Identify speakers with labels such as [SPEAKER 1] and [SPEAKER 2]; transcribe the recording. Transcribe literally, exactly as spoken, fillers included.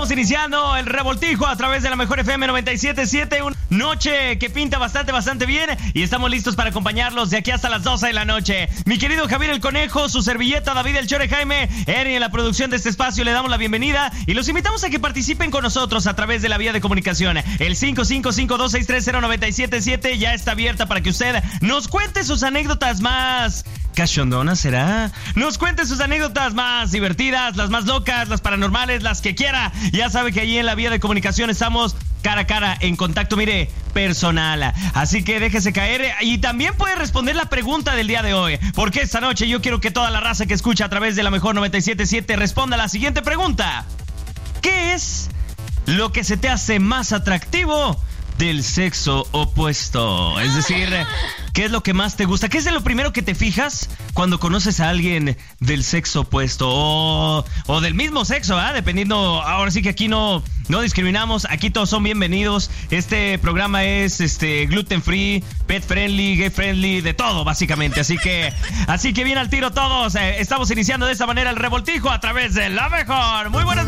[SPEAKER 1] Estamos iniciando el revoltijo a través de la mejor F M noventa y siete punto siete. Una noche que pinta bastante, bastante bien. Y estamos listos para acompañarlos de aquí hasta las doce de la noche. Mi querido Javier el Conejo, su servilleta David el Chore Jaime, Eri en la producción de este espacio, le damos la bienvenida y los invitamos a que participen con nosotros a través de la vía de comunicación. El cinco cinco cinco, dos seis tres, cero nueve siete siete ya está abierta para que usted nos cuente sus anécdotas más cachondonas, ¿será? Nos cuente sus anécdotas más divertidas, las más locas, las paranormales, las que quiera. Ya sabe que allí en la vía de comunicación estamos cara a cara, en contacto, mire, personal. Así que déjese caer y también puede responder la pregunta del día de hoy. Porque esta noche yo quiero que toda la raza que escucha a través de la mejor noventa y siete punto siete responda a la siguiente pregunta. ¿Qué es lo que se te hace más atractivo del sexo opuesto? Es decir, ¿qué es lo que más te gusta? ¿Qué es de lo primero que te fijas cuando conoces a alguien del sexo opuesto? O, o del mismo sexo, ¿ah? Dependiendo, ahora sí que aquí no, no discriminamos, aquí todos son bienvenidos. Este programa es este gluten free, pet friendly, gay friendly, de todo básicamente. Así que, así que bien al tiro todos. Eh, estamos iniciando de esta manera el revoltijo a través de la mejor. Muy buenas